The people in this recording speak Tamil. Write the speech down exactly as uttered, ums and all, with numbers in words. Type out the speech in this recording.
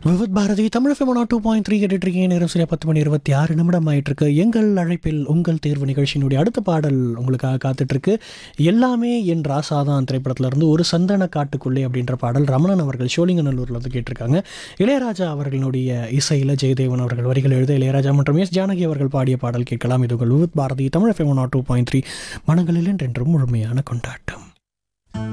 Vividh Bharathi Tamil FM two point three கேட்டுட்டு இருக்கீங்க. நேரம் சரியா பத்து மணி இருபத்தி ஆறு நிமிடம் ஆயிட்டு இருக்கு. எங்கள் அழைப்பில் உங்கள் தேர்வு நிகழ்ச்சியினுடைய அடுத்த பாடல் உங்களுக்காக காத்துட்டு இருக்கு. எல்லாமே என் ராசாதான் திரைப்படத்துல இருந்து ஒரு சந்தன காட்டுக்குள்ளே அப்படின்ற பாடல் ரமணன் அவர்கள் ஷோலிங்கநல்லூர்ல வந்து கேட்டிருக்காங்க. இளையராஜா அவர்களுடைய இசையில ஜெயதேவன் அவர்கள் வரிகள் எழுத இளையராஜா மற்றும் எஸ் ஜானகி அவர்கள் பாடிய பாடல் கேட்கலாம். இது உங்கள் Vividh Bharathi Tamil FM two point three மனங்களில் என்றென்றும் முழுமையான கொண்டாட்டம்.